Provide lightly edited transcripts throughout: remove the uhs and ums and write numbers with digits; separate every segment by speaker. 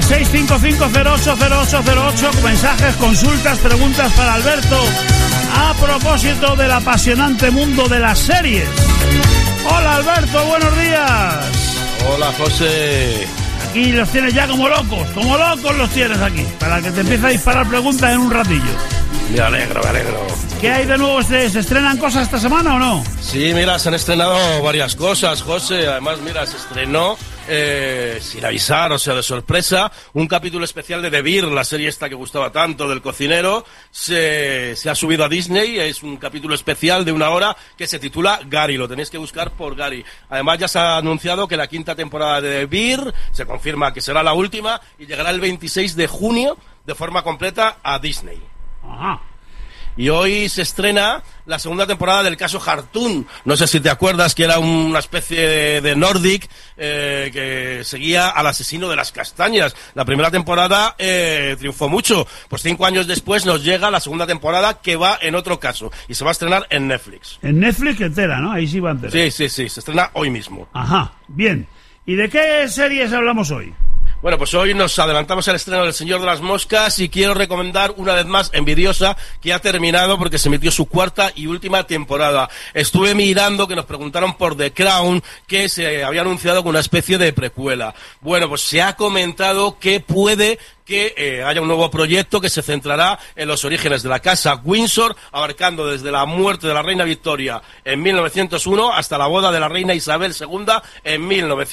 Speaker 1: 655080808, mensajes, consultas, preguntas para Alberto a propósito del apasionante mundo de las series. Hola Alberto, buenos días.
Speaker 2: Hola José.
Speaker 1: Aquí los tienes ya como locos los tienes aquí, para que te empiece a disparar preguntas en un ratillo.
Speaker 2: Me alegro.
Speaker 1: ¿Qué hay de nuevo? ¿Se estrenan cosas esta semana o no?
Speaker 2: Sí, mira, se han estrenado varias cosas, José. Además, mira, se estrenó, sin avisar, o sea, de sorpresa, un capítulo especial de The Bear, la serie esta que gustaba tanto, del cocinero. Se ha subido a Disney, es un capítulo especial de 1 hora que se titula Gary, lo tenéis que buscar por Gary. Además, ya se ha anunciado que la 5ª temporada de The Bear se confirma que será la última y llegará el 26 de junio de forma completa a Disney.
Speaker 1: Ajá.
Speaker 2: Y hoy se estrena la 2ª temporada del caso Hartung. No sé si te acuerdas que era una especie de Nordic que seguía al asesino de las castañas. La primera temporada triunfó mucho. Pues 5 años después nos llega la 2ª temporada que va en otro caso. Y se va a estrenar en Netflix.
Speaker 1: En Netflix entera, ¿no? Ahí sí va entera.
Speaker 2: Sí. Se estrena hoy mismo.
Speaker 1: Ajá, bien. ¿Y de qué series hablamos hoy?
Speaker 2: Bueno, pues hoy nos adelantamos al estreno del Señor de las Moscas y quiero recomendar una vez más Envidiosa, que ha terminado porque se emitió su 4ª y última temporada. Estuve mirando que nos preguntaron por The Crown, que se había anunciado con una especie de precuela. Bueno, pues se ha comentado que puede que haya un nuevo proyecto que se centrará en los orígenes de la casa Windsor, abarcando desde la muerte de la reina Victoria en 1901 hasta la boda de la reina Isabel II en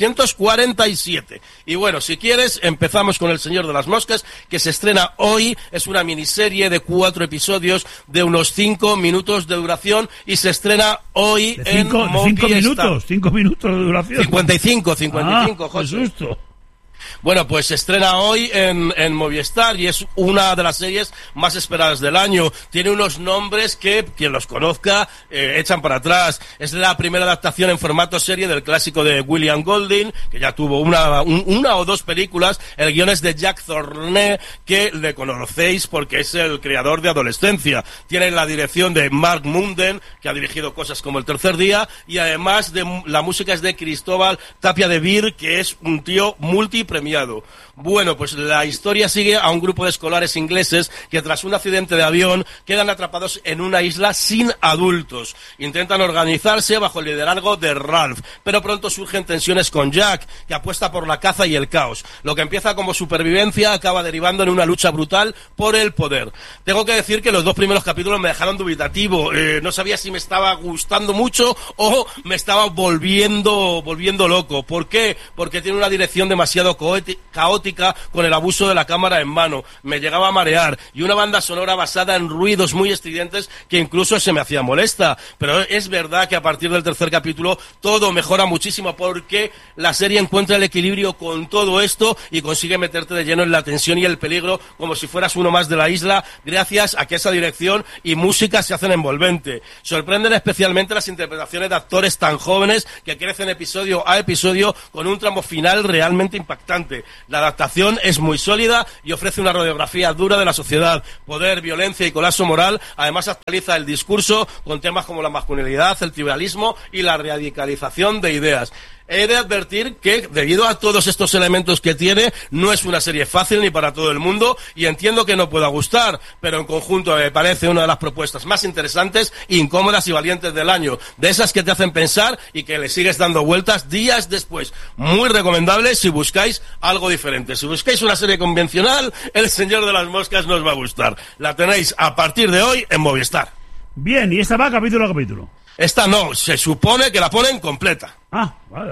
Speaker 2: 1947. Y bueno, si quieres, empezamos con El Señor de las Moscas, que se estrena hoy. Es una miniserie de 4 episodios de unos 5 minutos de duración y se estrena hoy en Movistar.
Speaker 1: 5 minutos de duración.
Speaker 2: 55, José.
Speaker 1: ¡Qué susto!
Speaker 2: Bueno, pues se estrena hoy en Movistar y es una de las series más esperadas del año. Tiene unos nombres que, quien los conozca, echan para atrás. Es la primera adaptación en formato serie del clásico de William Golding, que ya tuvo una o 2 películas. El guion es de Jack Thorne, que le conocéis porque es el creador de Adolescencia. Tiene la dirección de Mark Munden, que ha dirigido cosas como El Tercer Día, y además la música es de Cristóbal Tapia de Vir, que es un tío multipremiado. Bueno, pues la historia sigue a un grupo de escolares ingleses que tras un accidente de avión quedan atrapados en una isla sin adultos. Intentan organizarse bajo el liderazgo de Ralph, pero pronto surgen tensiones con Jack, que apuesta por la caza y el caos. Lo que empieza como supervivencia acaba derivando en una lucha brutal por el poder. Tengo que decir que los 2 primeros capítulos me dejaron dubitativo. No sabía si me estaba gustando mucho o me estaba volviendo loco. ¿Por qué? Porque tiene una dirección demasiado caótica con el abuso de la cámara en mano. Me llegaba a marear y una banda sonora basada en ruidos muy estridentes que incluso se me hacía molesta. Pero es verdad que a partir del 3er capítulo todo mejora muchísimo porque la serie encuentra el equilibrio con todo esto y consigue meterte de lleno en la tensión y el peligro como si fueras uno más de la isla, gracias a que esa dirección y música se hacen envolvente. Sorprenden especialmente las interpretaciones de actores tan jóvenes que crecen episodio a episodio con un tramo final realmente impactante. La adaptación es muy sólida y ofrece una radiografía dura de la sociedad, poder, violencia y colapso moral. Además actualiza el discurso con temas como la masculinidad, el tribalismo y la radicalización de ideas. He de advertir que, debido a todos estos elementos que tiene, no es una serie fácil ni para todo el mundo y entiendo que no pueda gustar, pero en conjunto me parece una de las propuestas más interesantes, incómodas y valientes del año, de esas que te hacen pensar y que le sigues dando vueltas días después. Muy recomendable si buscáis algo diferente. Si buscáis una serie convencional, El Señor de las Moscas nos va a gustar. La tenéis a partir de hoy en Movistar.
Speaker 1: Bien, ¿y esta va capítulo a capítulo?
Speaker 2: Esta no, se supone que la ponen completa.
Speaker 1: Ah, vale.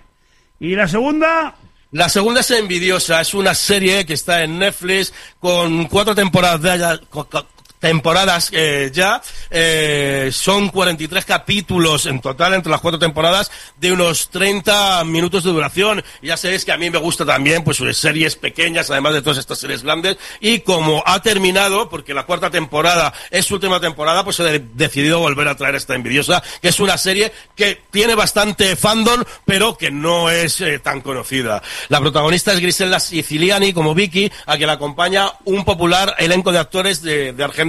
Speaker 1: ¿Y la segunda?
Speaker 2: La segunda es Envidiosa, es una serie que está en Netflix con 4 temporadas ya, son 43 capítulos en total entre las 4 temporadas de unos 30 minutos de duración. Y ya sabéis que a mí me gusta también pues series pequeñas, además de todas estas series grandes, y como ha terminado, porque la 4ª temporada es su última temporada, pues he decidido volver a traer esta Envidiosa, que es una serie que tiene bastante fandom, pero que no es tan conocida. La protagonista es Griselda Siciliani como Vicky, a quien la acompaña un popular elenco de actores de Argentina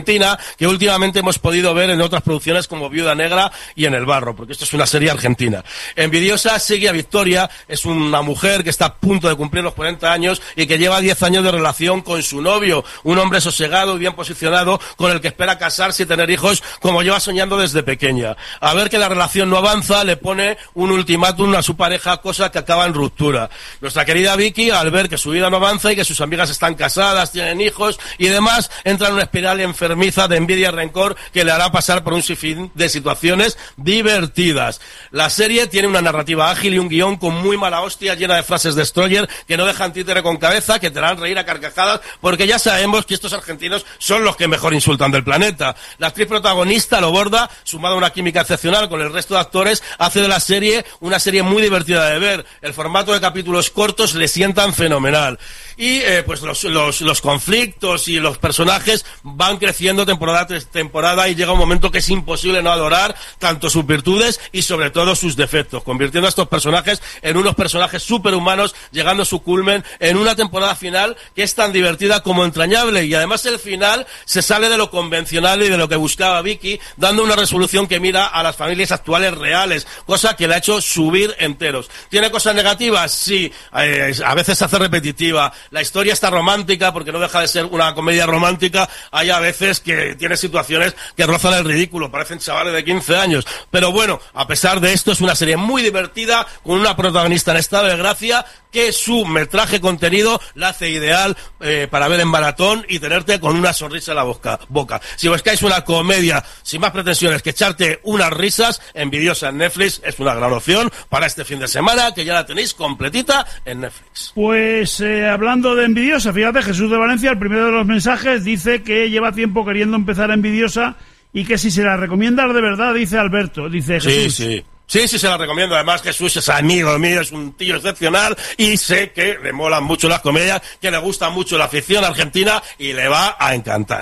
Speaker 2: argentina que últimamente hemos podido ver en otras producciones como Viuda Negra y En el barro, porque esto es una serie argentina. Envidiosa sigue a Victoria, es una mujer que está a punto de cumplir los 40 años y que lleva 10 años de relación con su novio, un hombre sosegado y bien posicionado con el que espera casarse y tener hijos como lleva soñando desde pequeña. A ver que la relación no avanza, le pone un ultimátum a su pareja, cosa que acaba en ruptura. Nuestra querida Vicky, al ver que su vida no avanza y que sus amigas están casadas, tienen hijos y demás, entra en una espiral enfermiza de envidia y rencor que le hará pasar por un sinfín de situaciones divertidas. La serie tiene una narrativa ágil y un guión con muy mala hostia, llena de frases destroyer que no dejan títere con cabeza, que te harán reír a carcajadas, porque ya sabemos que estos argentinos son los que mejor insultan del planeta. La actriz protagonista, Loborda, sumada a una química excepcional con el resto de actores, hace de la serie una serie muy divertida de ver. El formato de capítulos cortos le sientan fenomenal. Y pues los conflictos y los personajes van creciendo temporada tras temporada y llega un momento que es imposible no adorar tanto sus virtudes y sobre todo sus defectos, convirtiendo a estos personajes en unos personajes superhumanos, llegando a su culmen en una temporada final que es tan divertida como entrañable, y además el final se sale de lo convencional y de lo que buscaba Vicky, dando una resolución que mira a las familias actuales reales, cosa que le ha hecho subir enteros. ¿Tiene cosas negativas? Sí, a veces se hace repetitiva. La historia está romántica porque no deja de ser una comedia romántica. Hay a veces que tiene situaciones que rozan el ridículo, parecen chavales de 15 años. Pero bueno, a pesar de esto es una serie muy divertida, con una protagonista en estado de gracia, que su metraje contenido la hace ideal para ver en maratón y tenerte con una sonrisa en la boca. Si buscáis una comedia sin más pretensiones que echarte unas risas, Envidiosa en Netflix es una gran opción para este fin de semana, que ya la tenéis completita en Netflix.
Speaker 1: Pues hablando de Envidiosa, fíjate, Jesús de Valencia, el primero de los mensajes, dice que lleva tiempo queriendo empezar Envidiosa y que si se la recomiendas de verdad, dice Alberto, dice Jesús.
Speaker 2: Sí, se la recomiendo. Además, Jesús es amigo mío, es un tío excepcional y sé que le molan mucho las comedias, que le gusta mucho la afición argentina y le va a encantar.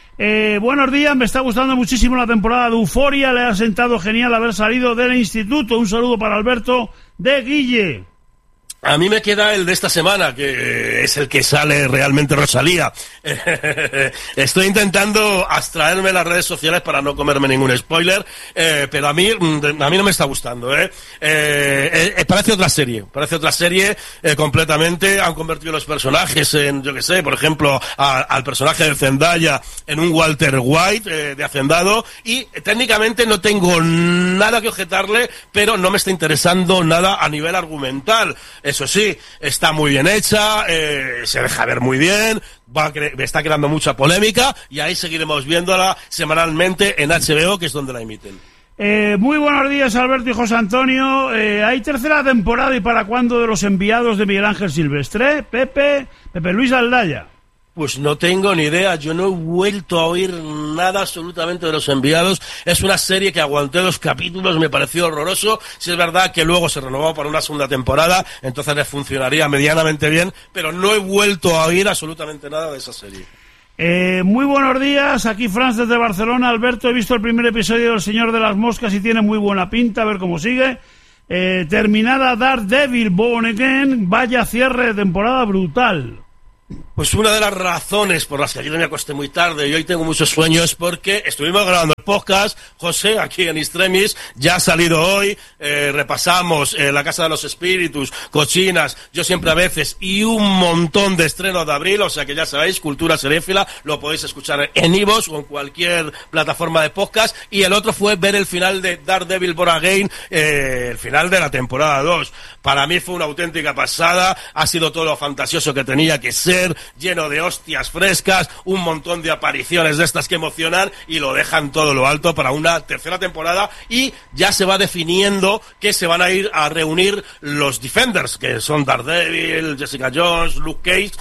Speaker 1: Buenos días, me está gustando muchísimo la temporada de Euforia, le ha sentado genial haber salido del instituto. Un saludo para Alberto de Guille.
Speaker 2: A mí me queda el de esta semana, que es el que sale realmente Rosalía. Estoy intentando abstraerme las redes sociales para no comerme ningún spoiler, pero a mí no me está gustando. Parece otra serie completamente. Han convertido los personajes en, yo que sé, por ejemplo, al personaje de Zendaya en un Walter White de Hacendado, y técnicamente no tengo nada que objetarle, pero no me está interesando nada a nivel argumental. Eso sí, está muy bien hecha, se deja ver muy bien, está creando mucha polémica y ahí seguiremos viéndola semanalmente en HBO, que es donde la emiten.
Speaker 1: Muy buenos días, Alberto y José Antonio. ¿Hay tercera temporada y para cuándo de Los enviados de Miguel Ángel Silvestre? Pepe Luis Aldaya.
Speaker 2: Pues no tengo ni idea, yo no he vuelto a oír nada absolutamente de Los enviados. Es una serie que aguanté 2 capítulos, me pareció horroroso. Si es verdad que luego se renovó para una segunda temporada, entonces les funcionaría medianamente bien, pero no he vuelto a oír absolutamente nada de esa serie.
Speaker 1: Muy buenos días, aquí Franz desde Barcelona. Alberto, he visto el primer episodio del Señor de las Moscas y tiene muy buena pinta, a ver cómo sigue. Terminada Daredevil Born Again, vaya cierre de temporada brutal.
Speaker 2: Pues una de las razones por las que ayer me acosté muy tarde y hoy tengo muchos sueños es porque estuvimos grabando el podcast, José, aquí en Extremis, ya ha salido hoy, repasamos La Casa de los Espíritus, Cochinas, Yo siempre a veces y un montón de estrenos de abril, o sea que ya sabéis, Cultura Seréfila, lo podéis escuchar en iVoox o en cualquier plataforma de podcast, y el otro fue ver el final de Daredevil Born Again, el final de la temporada 2. Para mí fue una auténtica pasada, ha sido todo lo fantasioso que tenía que ser, lleno de hostias frescas, un montón de apariciones de estas que emocionan y lo dejan todo lo alto para una tercera temporada, y ya se va definiendo que se van a ir a reunir los Defenders, que son Daredevil, Jessica Jones, Luke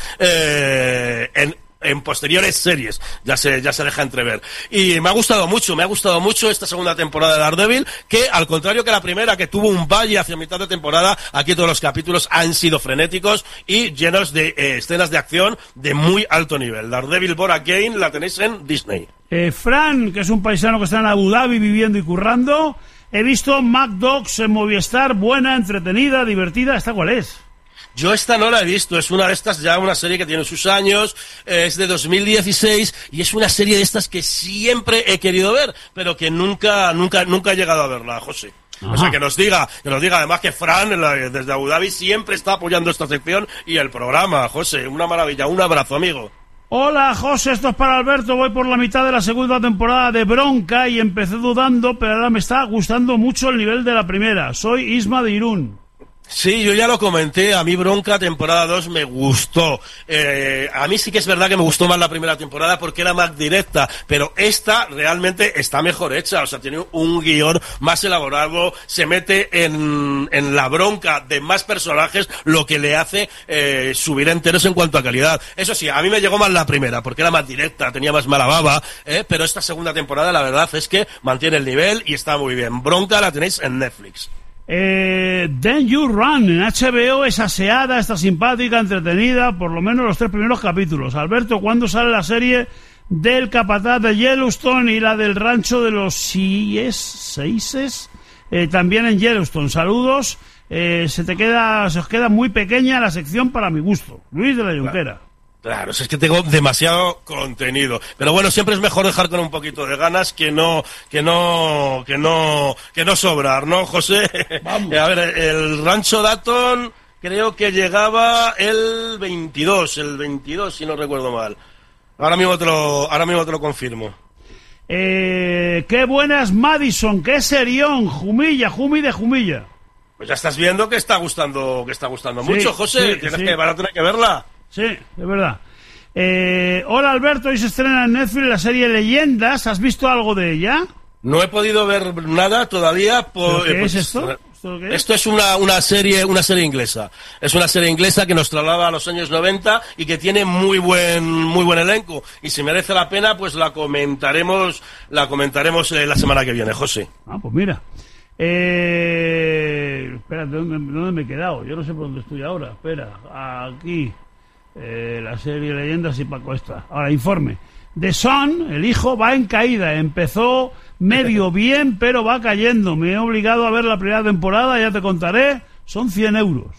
Speaker 2: Cage, en posteriores series, ya se deja entrever. Y me ha gustado mucho esta segunda temporada de Daredevil, que al contrario que la primera, que tuvo un valle hacia mitad de temporada, aquí todos los capítulos han sido frenéticos y llenos de escenas de acción de muy alto nivel. Daredevil Born Again la tenéis en Disney.
Speaker 1: Fran, que es un paisano que está en Abu Dhabi viviendo y currando, he visto Mad Dogs en Movistar, buena, entretenida, divertida. ¿Esta cuál es?
Speaker 2: Yo esta no la he visto, es una de estas, ya una serie que tiene sus años, es de 2016 y es una serie de estas que siempre he querido ver, pero que nunca he llegado a verla, José. Ajá. O sea, que nos diga, además que Fran, desde Abu Dhabi, siempre está apoyando esta sección y el programa, José, una maravilla, un abrazo, amigo.
Speaker 1: Hola, José, esto es para Alberto, voy por la mitad de la segunda temporada de Bronca y empecé dudando, pero ahora me está gustando mucho el nivel de la primera. Soy Isma de Irún.
Speaker 2: Sí, yo ya lo comenté, a mí Bronca temporada 2 me gustó. A mí sí que es verdad que me gustó más la primera temporada porque era más directa, pero esta realmente está mejor hecha, o sea, tiene un guión más elaborado, se mete en la bronca de más personajes, lo que le hace subir enteros en cuanto a calidad. Eso sí, a mí me llegó más la primera porque era más directa, tenía más mala baba, pero esta segunda temporada la verdad es que mantiene el nivel y está muy bien. Bronca la tenéis en Netflix.
Speaker 1: Then You Run en HBO es aseada, está simpática, entretenida, por lo menos los 3 primeros capítulos. Alberto, ¿cuándo sale la serie del capataz de Yellowstone y la del rancho de los Seises? También en Yellowstone. Saludos. Se os queda muy pequeña la sección para mi gusto. Luis de la Junquera.
Speaker 2: Claro, es que tengo demasiado contenido. Pero bueno, siempre es mejor dejar con un poquito de ganas que no sobrar, ¿no, José? Vamos. A ver, el Rancho Dayton creo que llegaba el 22, si no recuerdo mal. Ahora mismo te lo confirmo.
Speaker 1: Qué buenas Madison, qué serión, Jumi de Jumilla.
Speaker 2: Pues ya estás viendo que está gustando mucho, José. Van a tener que verla.
Speaker 1: Sí, es verdad. Hola Alberto, hoy se estrena en Netflix la serie Leyendas. ¿Has visto algo de ella?
Speaker 2: No he podido ver nada todavía.
Speaker 1: ¿Qué es esto?
Speaker 2: Esto es una serie inglesa. Es una serie inglesa que nos traslada a los años 90 y que tiene muy buen elenco. Y si merece la pena, pues la comentaremos la semana que viene, José.
Speaker 1: Ah, pues mira. Espérate, ¿dónde me he quedado? Yo no sé por dónde estoy ahora. Espera, aquí. La serie Leyendas y Paco esta. Ahora, informe. The Son, el hijo, va en caída. Empezó medio bien, pero va cayendo. Me he obligado a ver la primera temporada, ya te contaré. Son 100 euros.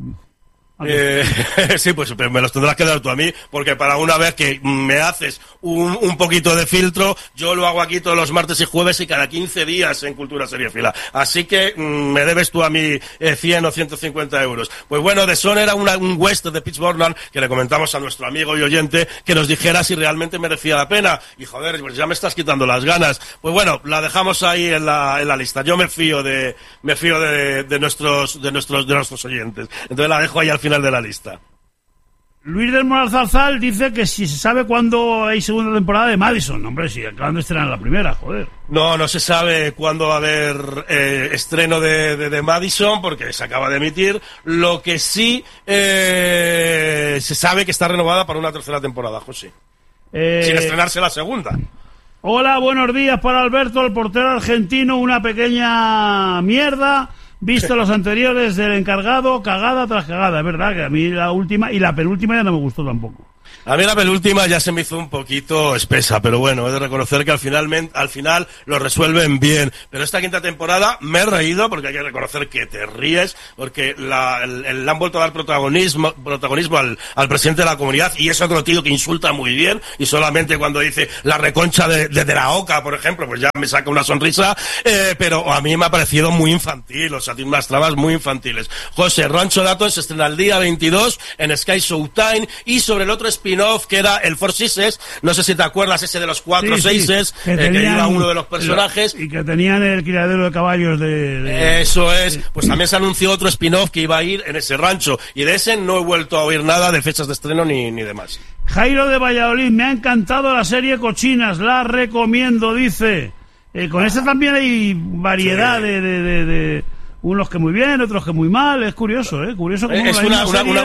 Speaker 2: Sí, pues me los tendrás que dar tú a mí, porque para una vez que me haces un poquito de filtro, yo lo hago aquí todos los martes y jueves y cada 15 días en Cultura Seriéfila. Así que me debes tú a mí 100 o 150 euros. Pues bueno, The Son era un western de Pitch Borland que le comentamos a nuestro amigo y oyente que nos dijera si realmente merecía la pena. Y joder, pues ya me estás quitando las ganas. Pues bueno, la dejamos ahí en la lista. Yo me fío de nuestros oyentes. Entonces la dejo ahí al final de la lista.
Speaker 1: Luis del Moral Zarzal dice que si se sabe cuándo hay segunda temporada de Madison. Hombre, si acaban de estrenar la primera, joder.
Speaker 2: No se sabe cuándo va a haber estreno de Madison, porque se acaba de emitir. Lo que sí se sabe que está renovada para una tercera temporada, José. Sin estrenarse la segunda.
Speaker 1: Hola, buenos días para Alberto, el portero argentino, una pequeña mierda. Visto los anteriores del encargado, cagada tras cagada. Es verdad que a mí la última y la penúltima ya no me gustó tampoco.
Speaker 2: A mí la penúltima ya se me hizo un poquito espesa, pero bueno, he de reconocer que al final lo resuelven bien. Pero esta quinta temporada me he reído, porque hay que reconocer que te ríes, porque le han vuelto a dar protagonismo al presidente de la comunidad, y es otro tío que insulta muy bien, y solamente cuando dice la reconcha de la Oca, por ejemplo, pues ya me saca una sonrisa, pero a mí me ha parecido muy infantil, o sea, tiene unas trabas muy infantiles. José, Rancho Dayton se estrena el día 22 en Sky Showtime, y sobre el otro spin-off que era el Four Seasons, no sé si te acuerdas, ese de los 4 seises, que iba uno de los personajes.
Speaker 1: Y que tenían el criadero de caballos de...
Speaker 2: Eso es, pues también se anunció otro spin-off que iba a ir en ese rancho, y de ese no he vuelto a oír nada de fechas de estreno ni demás.
Speaker 1: Jairo de Valladolid, me ha encantado la serie Cochinas, la recomiendo, dice. Con esta también hay variedad de unos que muy bien, otros que muy mal, es curioso, curioso cómo
Speaker 2: es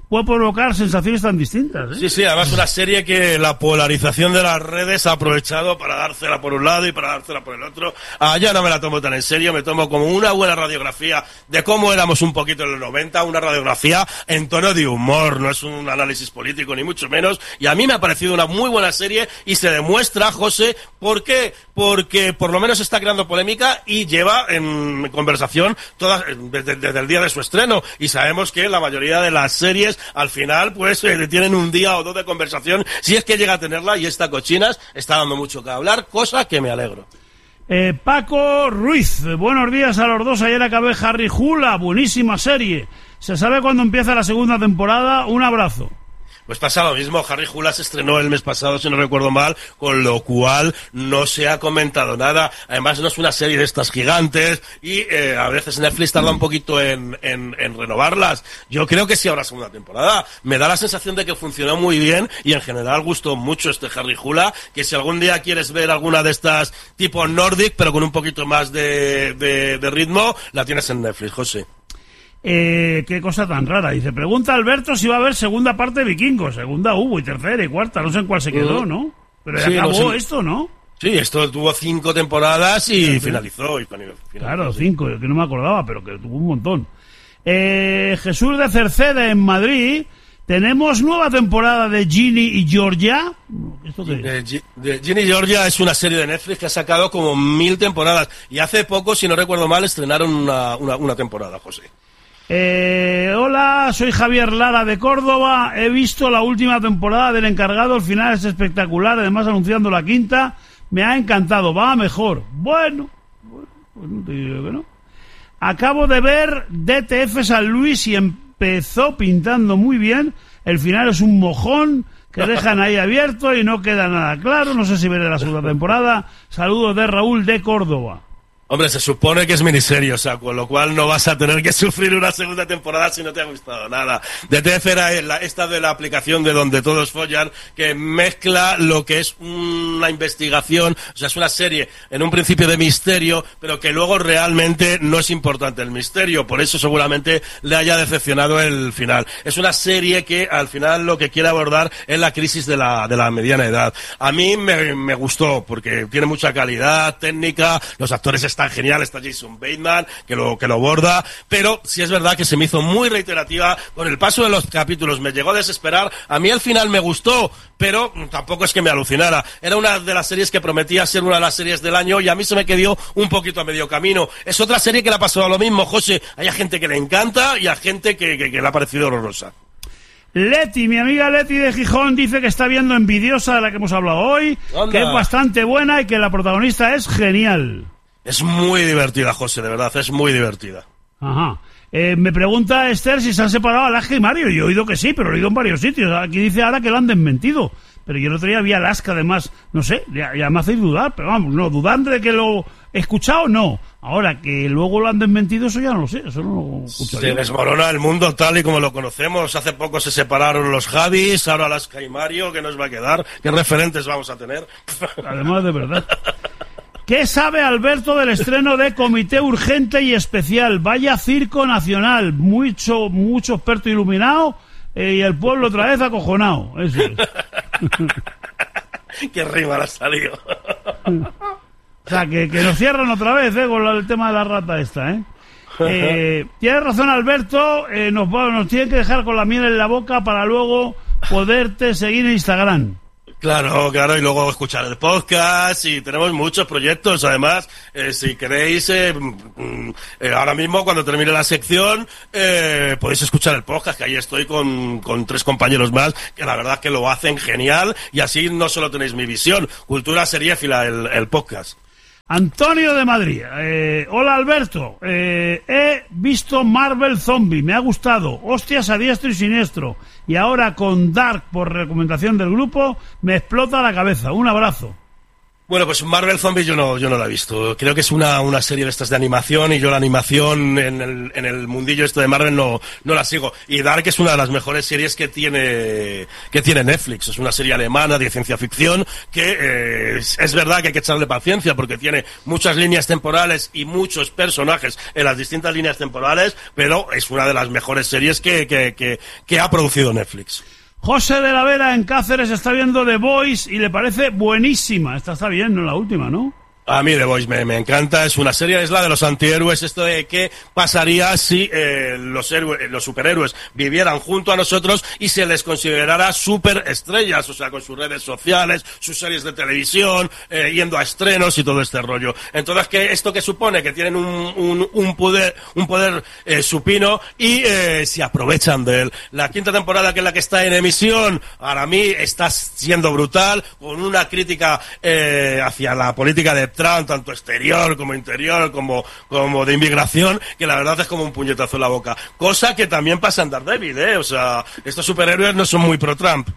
Speaker 1: puede provocar sensaciones tan distintas, ¿eh?
Speaker 2: Sí, además una serie que la polarización de las redes ha aprovechado para dársela por un lado y para dársela por el otro. Ya no me la tomo tan en serio, me tomo como una buena radiografía de cómo éramos un poquito en los 90, una radiografía en tono de humor, no es un análisis político ni mucho menos, y a mí me ha parecido una muy buena serie y se demuestra, José, ¿por qué? Porque por lo menos está creando polémica y lleva en conversación desde el día de su estreno, y sabemos que la mayoría de las series al final pues tienen un día o dos de conversación, si es que llega a tenerla, y esta Cochinas está dando mucho que hablar, cosa que me alegro.
Speaker 1: Paco Ruiz, buenos días a los dos. Ayer acabé Harry Hula, buenísima serie. ¿Se sabe cuándo empieza la segunda temporada? Un abrazo.
Speaker 2: Pues pasa lo mismo, Harry Hula se estrenó el mes pasado, si no recuerdo mal, con lo cual no se ha comentado nada. Además no es una serie de estas gigantes y a veces Netflix tarda un poquito en renovarlas. Yo creo que sí habrá segunda temporada. Me da la sensación de que funcionó muy bien y en general gustó mucho este Harry Hula, que si algún día quieres ver alguna de estas tipo Nordic, pero con un poquito más de ritmo, la tienes en Netflix, José.
Speaker 1: Qué cosa tan rara. Dice, pregunta Alberto si va a haber segunda parte de Vikingos. Segunda hubo y tercera y cuarta, no sé en cuál se quedó, ¿no? Pero
Speaker 2: sí,
Speaker 1: acabó
Speaker 2: no sé.
Speaker 1: Esto, ¿no?
Speaker 2: Sí, esto tuvo 5 temporadas y
Speaker 1: sí.
Speaker 2: finalizó.
Speaker 1: Claro, 5, que no me acordaba, pero que tuvo un montón. Jesús de Cerceda en Madrid. ¿Tenemos nueva temporada de Ginny y Georgia? ¿Esto qué es?
Speaker 2: De Ginny y Georgia es una serie de Netflix que ha sacado como 1000 temporadas. Y hace poco, si no recuerdo mal, estrenaron una temporada, José.
Speaker 1: Hola, soy Javier Lara de Córdoba. He visto la última temporada del Encargado, el final es espectacular, además anunciando la quinta. Me ha encantado, va mejor. Bueno, pues no te digo que no. Acabo de ver DTF San Luis y empezó pintando muy bien. El final es un mojón que dejan ahí abierto y no queda nada claro. No sé si veré la segunda temporada. Saludos de Raúl de Córdoba.
Speaker 2: Hombre, se supone que es miniserie, o sea, con lo cual no vas a tener que sufrir una segunda temporada si no te ha gustado nada. DTF era esta de la aplicación de Donde Todos Follan, que mezcla lo que es una investigación, o sea, es una serie en un principio de misterio, pero que luego realmente no es importante el misterio, por eso seguramente le haya decepcionado el final. Es una serie que al final lo que quiere abordar es la crisis de la mediana edad. A mí me gustó, porque tiene mucha calidad técnica, los actores tan genial, está Jason Bateman, que lo borda, pero sí es verdad que se me hizo muy reiterativa con el paso de los capítulos, me llegó a desesperar. A mí al final me gustó, pero tampoco es que me alucinara. Era una de las series que prometía ser una de las series del año y a mí se me quedó un poquito a medio camino. Es otra serie que le ha pasado lo mismo, José. Hay gente que le encanta y hay gente que le ha parecido horrorosa.
Speaker 1: Leti, mi amiga Leti de Gijón, dice que está viendo Envidiosa, de la que hemos hablado hoy,
Speaker 2: ¡Anda!
Speaker 1: Que es bastante buena y que la protagonista es genial.
Speaker 2: Es muy divertida, José, de verdad, es muy divertida.
Speaker 1: Ajá. Me pregunta Esther si se han separado Alaska y Mario. Yo he oído que sí, pero lo he oído en varios sitios. Aquí dice ahora que lo han desmentido. Pero yo el otro día vi Alaska, además, no sé, ya me hacéis dudar, pero vamos, no, dudando de que lo he escuchado, no. Ahora, que luego lo han desmentido, eso ya no lo sé, eso no lo he escuchado.
Speaker 2: Se desmorona el mundo tal y como lo conocemos. Hace poco se separaron los Javis, ahora Alaska y Mario, ¿qué nos va a quedar? ¿Qué referentes vamos a tener?
Speaker 1: Además, de verdad. ¿Qué sabe Alberto del estreno de Comité Urgente y Especial? Vaya circo nacional, mucho experto iluminado y el pueblo otra vez acojonado. Eso es.
Speaker 2: Qué rima le ha salido.
Speaker 1: O sea, que nos cierran otra vez, con el tema de la rata esta, Tienes razón, Alberto, nos tienen que dejar con la miel en la boca para luego poderte seguir en Instagram.
Speaker 2: Claro, y luego escuchar el podcast y tenemos muchos proyectos, además, si queréis, ahora mismo cuando termine la sección, podéis escuchar el podcast, que ahí estoy con 3 compañeros más, que la verdad que lo hacen genial, y así no solo tenéis mi visión, cultura seriéfila, el podcast.
Speaker 1: Antonio de Madrid, hola Alberto, he visto Marvel Zombie, me ha gustado, hostias a diestro y siniestro, y ahora con Dark por recomendación del grupo me explota la cabeza. Un abrazo.
Speaker 2: Bueno, pues Marvel Zombies yo no la he visto. Creo que es una serie de estas de animación y yo la animación en el mundillo esto de Marvel no la sigo. Y Dark es una de las mejores series que tiene Netflix. Es una serie alemana de ciencia ficción que es verdad que hay que echarle paciencia porque tiene muchas líneas temporales y muchos personajes en las distintas líneas temporales, pero es una de las mejores series que ha producido Netflix.
Speaker 1: José de la Vera en Cáceres está viendo The Boys y le parece buenísima. Esta está bien, no la última, ¿no?
Speaker 2: A mí The Boys me encanta, es una serie, es la de los antihéroes, esto de qué pasaría si los superhéroes vivieran junto a nosotros y se les considerara superestrellas, o sea, con sus redes sociales, sus series de televisión, yendo a estrenos y todo este rollo. Entonces, esto que supone que tienen un poder supino y se aprovechan de él. La quinta temporada, que es la que está en emisión, para mí está siendo brutal, con una crítica hacia la política de Trump, tanto exterior como interior, como de inmigración, que la verdad es como un puñetazo en la boca. Cosa que también pasa en Daredevil, o sea, estos superhéroes no son muy pro-Trump.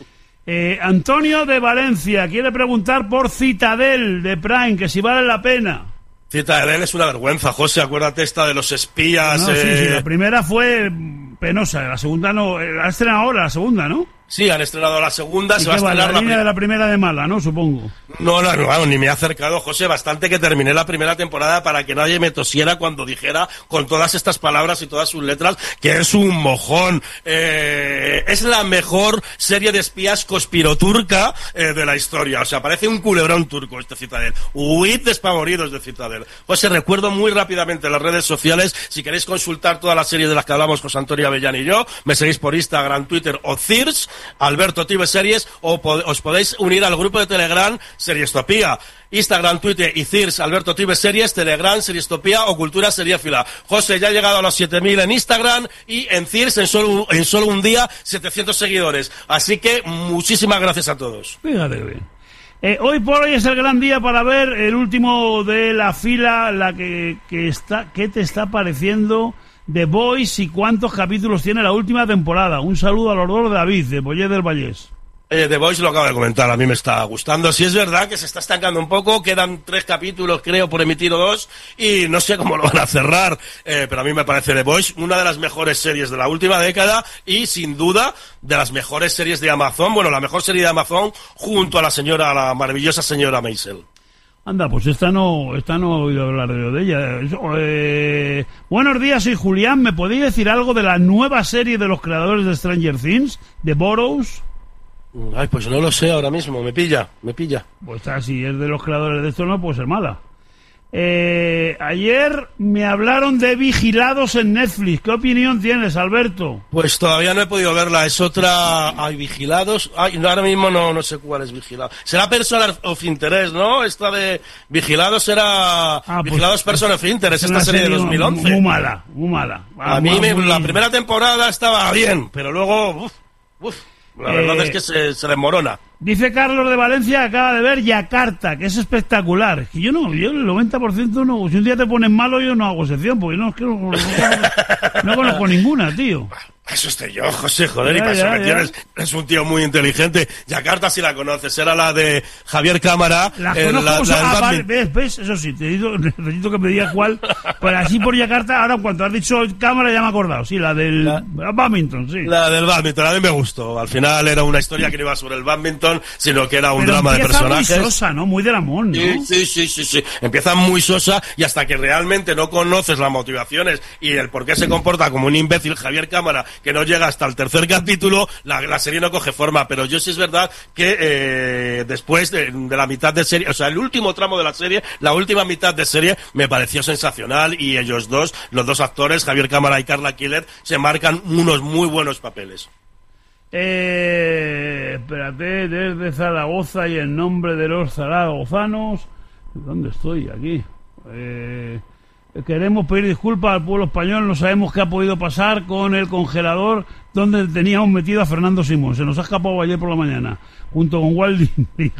Speaker 1: Antonio de Valencia quiere preguntar por Citadel de Prime, que si vale la pena.
Speaker 2: Citadel es una vergüenza, José, acuérdate esta de los espías.
Speaker 1: No, sí, la primera fue penosa, la segunda no, la estrenado ahora, la segunda, ¿no?
Speaker 2: Sí, han estrenado la segunda, se va a estrenar
Speaker 1: la línea de la primera de mala, ¿no? Supongo.
Speaker 2: No, ni me he acercado, José, bastante que terminé la primera temporada para que nadie me tosiera cuando dijera con todas estas palabras y todas sus letras que es un mojón. Es la mejor serie de espías conspiroturca de la historia, o sea, parece un culebrón turco este Citadel. Huid despavoridos de Citadel. José, recuerdo muy rápidamente en las redes sociales, si queréis consultar todas las series de las que hablamos José Antonio Avellán y yo, me seguís por Instagram, Twitter o Thirst, Alberto TV Series, o os podéis unir al grupo de Telegram Seriestopía. Instagram, Twitter y Thirst, Alberto TV Series, Telegram, Seriestopía o Cultura Seriéfila. José, ya ha llegado a los 7.000 en Instagram y en Thirst en solo un día 700 seguidores. Así que muchísimas gracias a todos.
Speaker 1: Fíjate bien. Hoy por hoy es el gran día para ver el último de la fila, la que está, ¿qué te está pareciendo The Boys y cuántos capítulos tiene la última temporada? Un saludo a los dos de David, de Boyer del Vallés.
Speaker 2: The Voice lo acabo de comentar, a mí me está gustando. Sí es verdad que se está estancando un poco, quedan 3 capítulos creo por emitir o 2 y no sé cómo lo van a cerrar, pero a mí me parece The Voice una de las mejores series de la última década y sin duda de las mejores series de Amazon, bueno, la mejor serie de Amazon junto a la maravillosa señora Maisel.
Speaker 1: Anda, pues esta no he oído hablar de ella. Buenos días, soy Julián. ¿Me podéis decir algo de la nueva serie de los creadores de Stranger Things, The Burrows?
Speaker 2: Ay, pues no lo sé ahora mismo, me pilla.
Speaker 1: Pues si es de los creadores de esto no puede ser mala. Ayer me hablaron de Vigilados en Netflix. ¿Qué opinión tienes, Alberto?
Speaker 2: Pues todavía no he podido verla, es otra... Hay Vigilados... ahora mismo no sé cuál es Vigilado. Será Person of Interest, ¿no? Esta de Vigilados era... Vigilados Person of Interest, esta serie de 2011.
Speaker 1: Muy mala.
Speaker 2: A mí la primera temporada estaba bien, pero luego... La verdad es que se desmorona.
Speaker 1: Dice Carlos de Valencia que acaba de ver Yakarta, que es espectacular. Yo el 90% no. Si un día te ponen malo, yo no hago sección, porque no conozco ninguna, tío.
Speaker 2: Eso estoy yo, José, joder, y para eso me tienes. Es un tío muy inteligente. Yakarta sí la conoces, era la de Javier Cámara.
Speaker 1: ¿Ves? Eso sí, necesito que me digas cuál. Pues así por Yakarta, ahora cuando has dicho Cámara ya me he acordado. Sí, la del badminton, sí.
Speaker 2: La del badminton, a mí me gustó. Al final era una historia que no iba sobre el badminton, sino que era un drama de personajes.
Speaker 1: Muy sosa, ¿no? Muy dramón, ¿no?
Speaker 2: Sí. Empieza muy sosa y hasta que realmente no conoces las motivaciones y el por qué se comporta como un imbécil Javier Cámara, que no llega hasta el tercer capítulo, la serie no coge forma. Pero yo sí es verdad que después de la mitad de serie, o sea, el último tramo de la serie, la última mitad de serie, me pareció sensacional y ellos dos, los dos actores, Javier Cámara y Carla Quillet, se marcan unos muy buenos papeles.
Speaker 1: Espérate, desde Zaragoza y en nombre de los zaragozanos. ¿Dónde estoy? Aquí. Queremos pedir disculpas al pueblo español, no sabemos qué ha podido pasar con el congelador donde teníamos metido a Fernando Simón. Se nos ha escapado ayer por la mañana, junto con Walt Disney.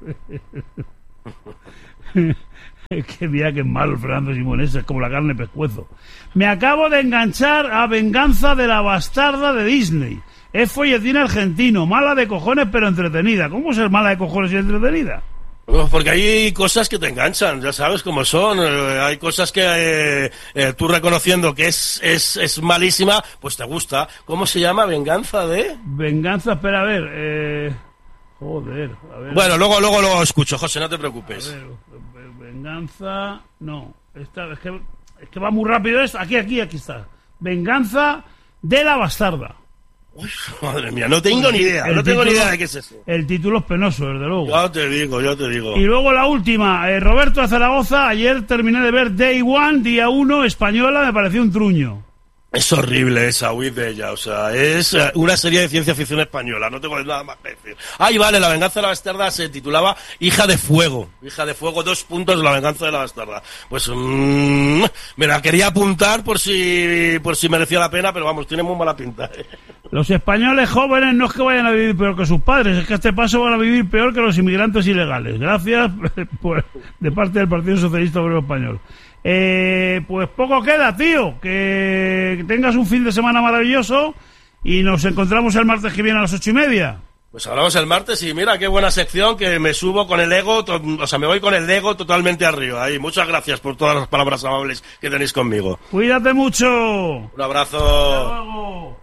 Speaker 1: Qué día que es malo el Fernando Simón ese, es como la carne de pescuezo. Me acabo de enganchar a Venganza de la Bastarda de Disney. Es folletín argentino, mala de cojones pero entretenida. ¿Cómo ser mala de cojones y entretenida?
Speaker 2: Porque hay cosas que te enganchan, ya sabes cómo son. Hay cosas que tú reconociendo que es malísima, pues te gusta. ¿Cómo se llama? ¿Venganza de...?
Speaker 1: Venganza, espera, a ver. Joder, a ver.
Speaker 2: Bueno, luego lo escucho, José, no te preocupes.
Speaker 1: A ver, venganza... No, esta, es que va muy rápido esto. Aquí está. Venganza de la bastarda.
Speaker 2: Uy, madre mía, no tengo ni idea. No tengo ni idea de qué es eso.
Speaker 1: El título es penoso, desde luego.
Speaker 2: Ya te digo.
Speaker 1: Y luego la última, Roberto de Zaragoza. Ayer terminé de ver Day One, día 1, española, me pareció un truño.
Speaker 2: Es horrible esa, huid de ella, o sea, es una serie de ciencia ficción española, no tengo nada más que decir. Ay, vale, La venganza de la bastarda se titulaba Hija de Fuego, 2 puntos, La venganza de la bastarda. Pues me la quería apuntar por si merecía la pena, pero vamos, tiene muy mala pinta.
Speaker 1: Los españoles jóvenes no es que vayan a vivir peor que sus padres, es que a este paso van a vivir peor que los inmigrantes ilegales. Gracias pues, de parte del Partido Socialista Obrero Español. Pues poco queda, tío. Que tengas un fin de semana maravilloso y nos encontramos el martes que viene a las 8:30.
Speaker 2: Pues hablamos el martes y mira qué buena sección, que me subo con el ego, me voy con el ego totalmente arriba. Y muchas gracias por todas las palabras amables que tenéis conmigo.
Speaker 1: Cuídate mucho.
Speaker 2: Un abrazo.
Speaker 1: Hasta luego.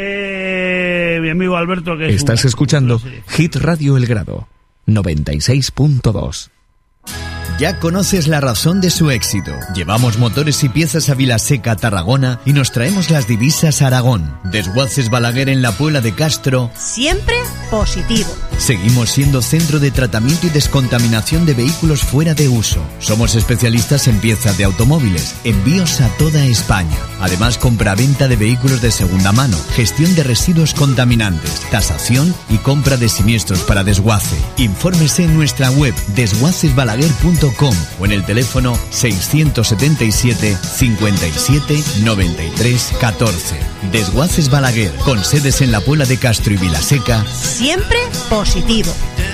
Speaker 1: Mi amigo Alberto, que
Speaker 3: estás escuchando Hit Radio El Grado 96.2. Ya conoces la razón de su éxito. Llevamos motores y piezas a Vilaseca, Tarragona, y nos traemos las divisas a Aragón. Desguaces Balaguer en la Puebla de Castro.
Speaker 4: Siempre positivo.
Speaker 3: Seguimos siendo centro de tratamiento y descontaminación de vehículos fuera de uso. Somos especialistas en piezas de automóviles, envíos a toda España. Además, compra-venta de vehículos de segunda mano, gestión de residuos contaminantes, tasación y compra de siniestros para desguace. Infórmese en nuestra web desguacesbalaguer.com o en el teléfono 677 57 93 14. Desguaces Balaguer, con sedes en la Puebla de Castro y Vilaseca.
Speaker 4: Siempre positivo.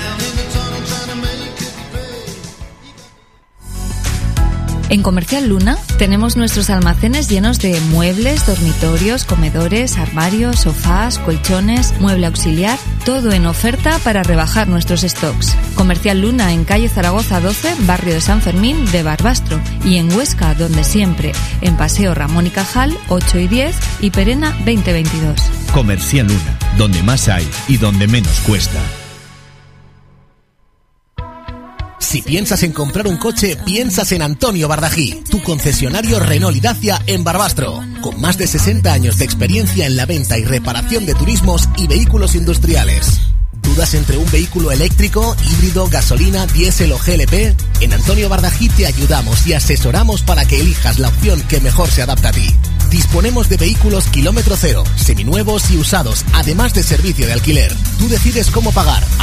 Speaker 5: En Comercial Luna tenemos nuestros almacenes llenos de muebles, dormitorios, comedores, armarios, sofás, colchones, mueble auxiliar, todo en oferta para rebajar nuestros stocks. Comercial Luna en calle Zaragoza 12, barrio de San Fermín de Barbastro, y en Huesca, donde siempre, en Paseo Ramón y Cajal 8 y 10 y Perena 2022.
Speaker 3: Comercial Luna, donde más hay y donde menos cuesta.
Speaker 6: Si piensas en comprar un coche, piensas en Antonio Bardají, tu concesionario Renault y Dacia en Barbastro, con más de 60 años de experiencia en la venta y reparación de turismos y vehículos industriales. ¿Dudas entre un vehículo eléctrico, híbrido, gasolina, diésel o GLP? En Antonio Bardají te ayudamos y asesoramos para que elijas la opción que mejor se adapta a ti. Disponemos de vehículos kilómetro cero, seminuevos y usados, además de servicio de alquiler. Tú decides cómo pagar.